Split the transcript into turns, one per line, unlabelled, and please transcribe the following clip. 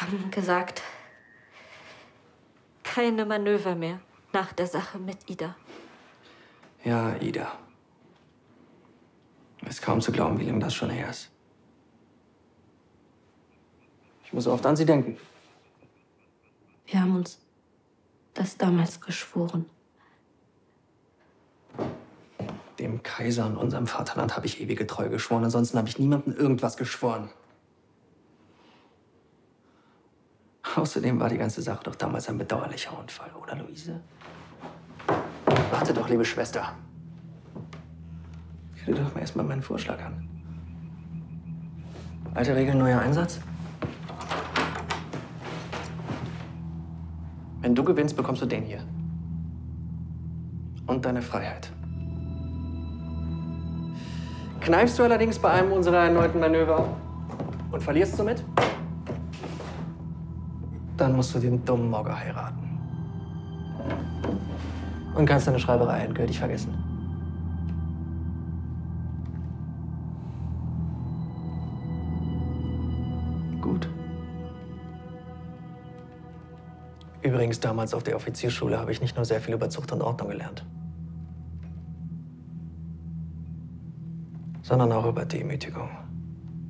haben gesagt, keine Manöver mehr nach der Sache mit Ida.
Ja, Ida. Ist kaum zu glauben, wie lange das schon her ist. Ich muss oft an sie denken.
Wir haben uns das damals geschworen.
Dem Kaiser und unserem Vaterland habe ich ewige Treue geschworen. Ansonsten habe ich niemandem irgendwas geschworen. Außerdem war die ganze Sache doch damals ein bedauerlicher Unfall, oder, Luise? Warte doch, liebe Schwester. Hör dir doch mal erstmal meinen Vorschlag an. Alte Regel, neuer Einsatz? Wenn du gewinnst, bekommst du den hier. Und deine Freiheit. Kneifst du allerdings bei einem unserer erneuten Manöver und verlierst somit, dann musst du den dummen Mogger heiraten. Und kannst deine Schreiberei endgültig vergessen. Gut. Übrigens, damals auf der Offiziersschule habe ich nicht nur sehr viel über Zucht und Ordnung gelernt, sondern auch über Demütigung.